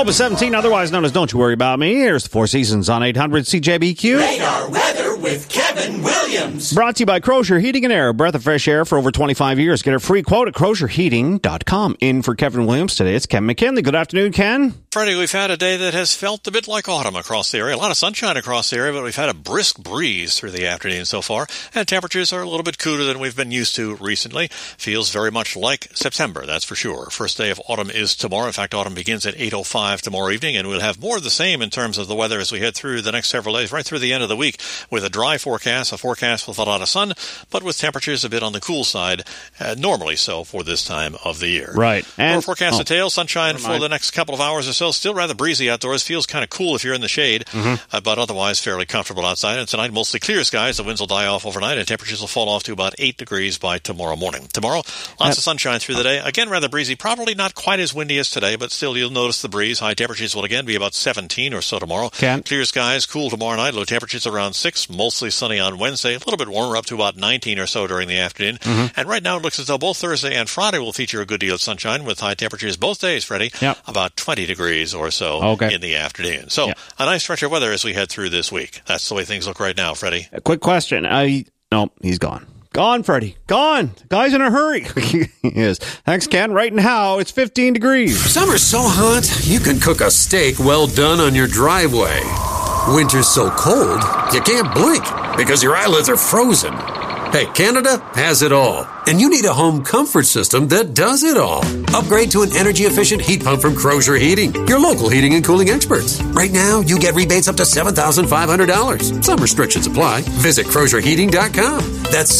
Hope is 17, otherwise known as Don't You Worry About Me. Here's the Four Seasons on 800 CJBQ. Radar weather with Kevin Williams. Brought to you by Crozier Heating and Air. Breath of fresh air for over 25 years. Get a free quote at CrozierHeating.com. In for Kevin Williams today, it's Ken McKinley. Good afternoon, Ken. Freddie, we've had a day that has felt a bit like autumn across the area. A lot of sunshine across the area, but we've had a brisk breeze through the afternoon so far, and temperatures are a little bit cooler than we've been used to recently. Feels very much like September, that's for sure. First day of autumn is tomorrow. In fact, autumn begins at 8:05 tomorrow evening, and we'll have more of the same in terms of the weather as we head through the next several days, right through the end of the week, with a dry forecast, a forecast with a lot of sun, but with temperatures a bit on the cool side, normally so for this time of the year. Right. And more forecast details, sunshine for the next couple of hours or so. Still rather breezy outdoors. Feels kind of cool if you're in the shade, but otherwise fairly comfortable outside. And tonight, mostly clear skies. The winds will die off overnight, and temperatures will fall off to about 8 degrees by tomorrow morning. Tomorrow, lots of sunshine through the day. Again, rather breezy. Probably not quite as windy as today, but still you'll notice the breeze. High temperatures will again be about 17 or so tomorrow. Clear skies, cool tomorrow night. Low temperatures around 6. Mostly sunny on Wednesday. A little bit warmer, up to about 19 or so during the afternoon. And right now it looks as though both Thursday and Friday will feature a good deal of sunshine with high temperatures both days, Freddie. About 20 degrees or so in the afternoon. So a nice stretch of weather as we head through this week. That's the way things look right now, Freddie. A quick question. No, he's gone. Gone, Freddie. Gone. The guy's in a hurry. He is. Thanks, Ken. Right now, it's 15 degrees. Summer's so hot, you can cook a steak well done on your driveway. Winter's so cold, you can't blink because your eyelids are frozen. Hey, Canada has it all, and you need a home comfort system that does it all. Upgrade to an energy-efficient heat pump from Crozier Heating, your local heating and cooling experts. Right now, you get rebates up to $7,500. Some restrictions apply. Visit CrozierHeating.com. That's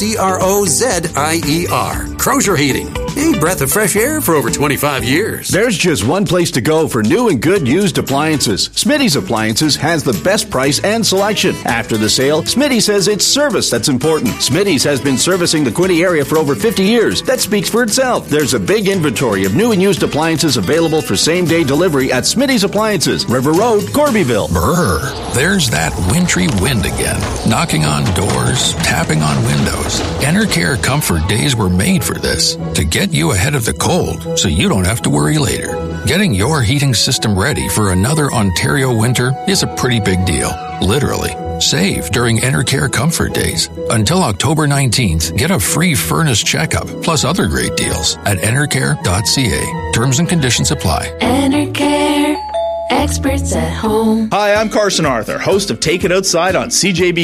CROZIER. Crozier Heating. A breath of fresh air for over 25 years. There's just one place to go for new and good used appliances. Smitty's Appliances has the best price and selection. After the sale, Smitty says it's service that's important. Smitty's has been servicing the Quinte area for over 50 years. That speaks for itself. There's a big inventory of new and used appliances available for same-day delivery at Smitty's Appliances, River Road, Corbyville. Brr, there's that wintry wind again. Knocking on doors, tapping on windows. Enercare Comfort Days were made for this, to get you ahead of the cold so you don't have to worry later. Getting your heating system ready for another Ontario winter is a pretty big deal. Literally. Save during Enercare Comfort Days. Until October 19th, get a free furnace checkup plus other great deals at enercare.ca. Terms and conditions apply. Enercare. Experts at home. Hi, I'm Carson Arthur, host of Take It Outside on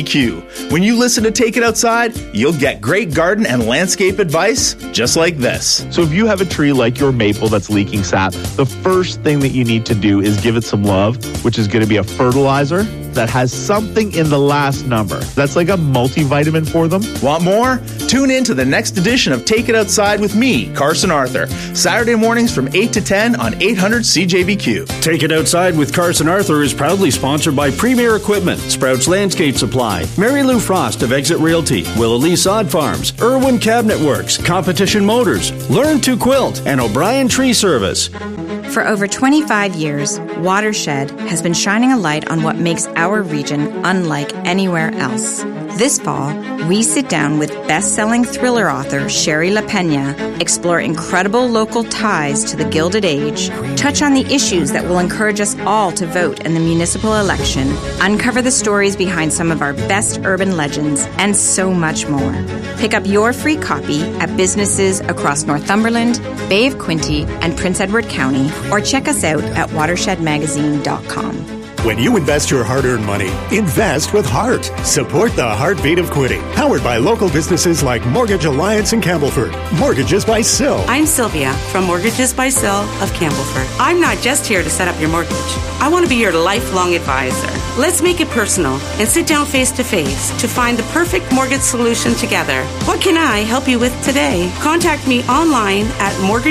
CJBQ. When you listen to Take It Outside, you'll get great garden and landscape advice just like this. So if you have a tree like your maple that's leaking sap, the first thing that you need to do is give it some love, which is going to be a fertilizer that has something in the last number. That's like a multivitamin for them. Want more? Tune in to the next edition of Take It Outside with me, Carson Arthur, Saturday mornings from 8 to 10 on 800 CJBQ. Take It Outside with Carson Arthur is proudly sponsored by Premier Equipment, Sprouts Landscape Supply, Mary Lou Frost of Exit Realty, Willallee Sod Farms, Irwin Cabinet Works, Competition Motors, Learn to Quilt, and O'Brien Tree Service. For over 25 years, Watershed has been shining a light on what makes our region unlike anywhere else. This fall, we sit down with best-selling thriller author Sherry LaPena, explore incredible local ties to the Gilded Age, touch on the issues that will encourage us all to vote in the municipal election, uncover the stories behind some of our best urban legends, and so much more. Pick up your free copy at businesses across Northumberland, Bay of Quinte, and Prince Edward County, or check us out at watershedmagazine.com. When you invest your hard-earned money, invest with heart. Support the Heartbeat of Quinte. Powered by local businesses like Mortgage Alliance in Campbellford. Mortgages by Sill. I'm Sylvia from Mortgages by Sill of Campbellford. I'm not just here to set up your mortgage. I want to be your lifelong advisor. Let's make it personal and sit down face-to-face to find the perfect mortgage solution together. What can I help you with today? Contact me online at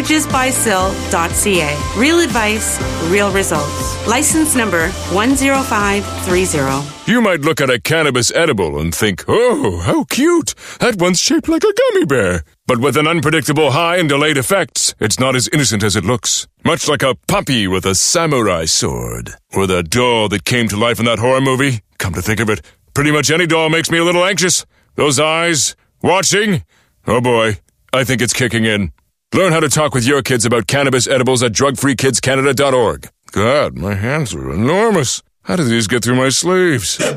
mortgagesbysill.ca. Real advice, real results. License number 10530. You might look at a cannabis edible and think, oh, how cute. That one's shaped like a gummy bear. But with an unpredictable high and delayed effects, it's not as innocent as it looks. Much like a puppy with a samurai sword. Or the doll that came to life in that horror movie. Come to think of it, pretty much any doll makes me a little anxious. Those eyes, watching. Oh boy, I think it's kicking in. Learn how to talk with your kids about cannabis edibles at drugfreekidscanada.org. God, my hands are enormous. How did these get through my sleeves?